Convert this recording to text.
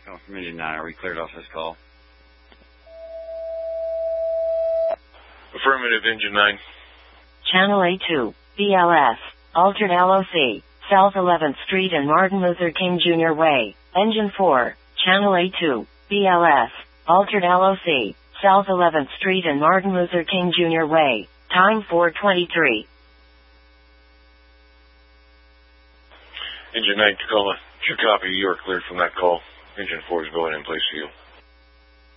Calling from Engine 9. Are we cleared off this call? Affirmative, Engine 9. Channel A2, BLS, Altered LOC, South 11th Street and Martin Luther King Jr. Way. Engine 4, Channel A2, BLS, Altered LOC, South 11th Street and Martin Luther King Jr. Way. Time 4:23. Engine 9, Tacoma. True copy. You are cleared from that call. Engine 4 is going in place for you.